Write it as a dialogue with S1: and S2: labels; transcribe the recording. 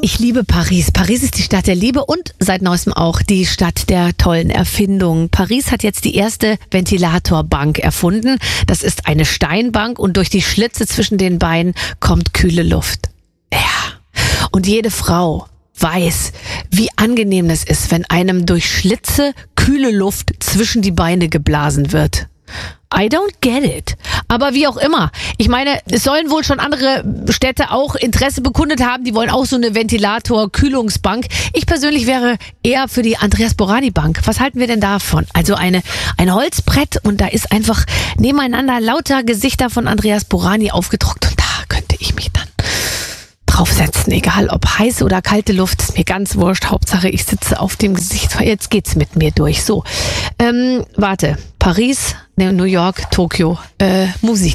S1: Ich liebe Paris. Paris ist die Stadt der Liebe und seit neuestem auch die Stadt der tollen Erfindungen. Paris hat jetzt die erste Ventilatorbank erfunden. Das ist eine Steinbank und durch die Schlitze zwischen den Beinen kommt kühle Luft. Ja. Und jede Frau weiß, wie angenehm es ist, wenn einem durch Schlitze kühle Luft zwischen die Beine geblasen wird. I don't get it. Aber wie auch immer. Ich meine, es sollen wohl schon andere Städte auch Interesse bekundet haben. Die wollen auch so eine Ventilator-Kühlungsbank. Ich persönlich wäre eher für die Andreas Borani Bank. Was halten wir denn davon? Also ein Holzbrett und da ist einfach nebeneinander lauter Gesichter von Andreas Borani aufgedruckt und da könnte ich mich dann draufsetzen. Egal ob heiße oder kalte Luft, ist mir ganz wurscht. Hauptsache ich sitze auf dem Gesicht. Jetzt geht's mit mir durch. So, warte. Paris, New York, Tokio, Musik.